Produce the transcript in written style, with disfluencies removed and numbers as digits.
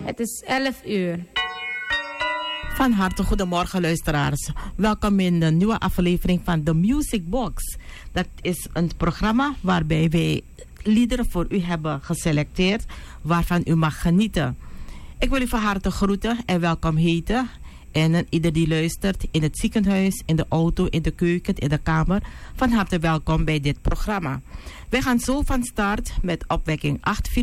Het is 11 uur. Van harte goedemorgen luisteraars. Welkom in de nieuwe aflevering van The Music Box. Dat is een programma waarbij wij liederen voor u hebben geselecteerd waarvan u mag genieten. Ik wil u van harte groeten en welkom heten. En ieder die luistert in het ziekenhuis, in de auto, in de keuken, in de kamer, van harte welkom bij dit programma. Wij gaan zo van start met opwekking 8:44